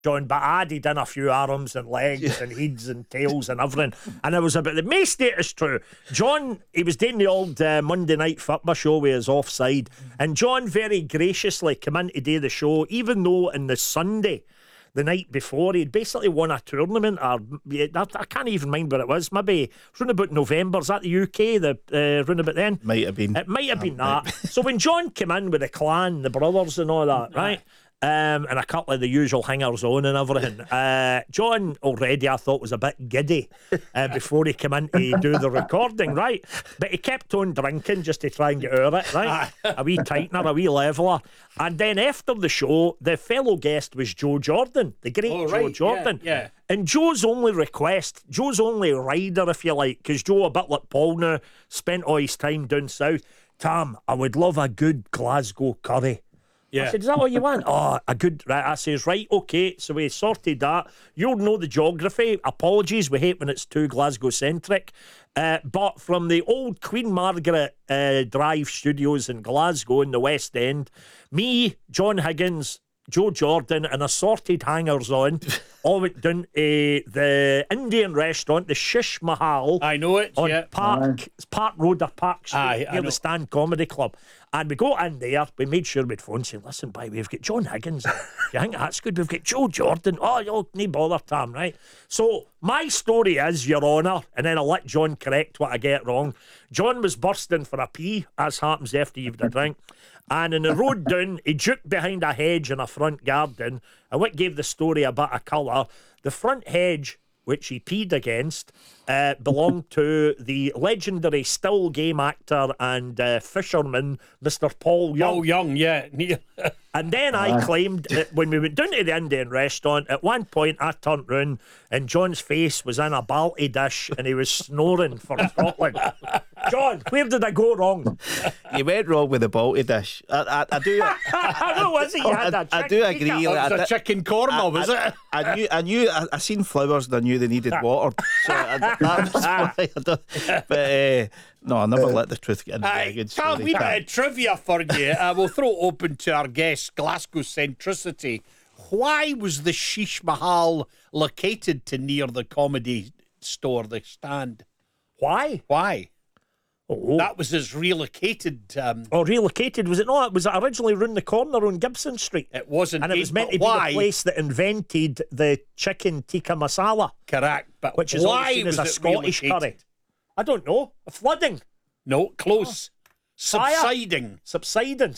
John, but I added in a few arms and legs and heads and tails and everything. And it was about the most it is true. John, he was doing the old Monday night football show with his offside. And John very graciously came in to do the show, even though in the Sunday, the night before, he'd basically won a tournament, or I can't even mind what it was, maybe round about November. Is that the UK, round about then? Might have been. It might have been that. So when John came in with the clan, the brothers and all that, right? And a couple of the usual hangers on and everything. John already I thought was a bit giddy before he came in to do the recording, right? But he kept on drinking just to try and get over it, right? A wee tightener, a wee leveller. And then after the show, the fellow guest was Joe Jordan, the great Joe Jordan. Yeah. And Joe's only request, Joe's only rider, if you like, because Joe, a bit like Paul now, spent all his time down south. Tam, I would love a good Glasgow curry. Yeah. I said, is that what you want? Oh, a good... Right. I says, right, okay. So we sorted that. You'll know the geography. Apologies, we hate when it's too Glasgow-centric. But from the old Queen Margaret Drive studios in Glasgow in the West End, me, John Higgins, Joe Jordan and assorted hangers-on all went down to the Indian restaurant, the Shish Mahal. I know it, on Park Road or Park Street near the Stand Comedy Club. And we got in there, we made sure we'd phone saying, listen, boy, we've got John Higgins. You think that's good? We've got Joe Jordan. Oh, no bother, Tam, right? So my story is, Your Honour, and then I'll let John correct what I get wrong. John was bursting for a pee, as happens after you've had a drink. And in the road down, he juked behind a hedge in a front garden. And what gave the story a bit of colour, the front hedge, which he peed against, belonged to the legendary still game actor and fisherman, Mr. Paul Young. Paul Young, yeah. And then I claimed that when we went down to the Indian restaurant, at one point I turned round and John's face was in a balti dish and he was snoring for Scotland. John, where did I go wrong? You went wrong with the balti dish. I do. What was it? You had a I do agree. It was a chicken korma, was it? I seen flowers and I knew they needed water. So that was why I don't. But no, I never let the truth get in the way. Good Carl, story. we bit of trivia for you. We'll throw open to our guest, Glasgow centricity. Why was the Shish Mahal located to near the comedy store, the Stand? Why? Oh. That was his relocated. Relocated, was it not? Was it originally round the corner on Gibson Street? It wasn't. And it was meant to be the place that invented the chicken tikka masala. Correct. But which is why seen as a was it Scottish relocated? curry. I don't know. Flooding. No, close. Subsiding. Subsidence.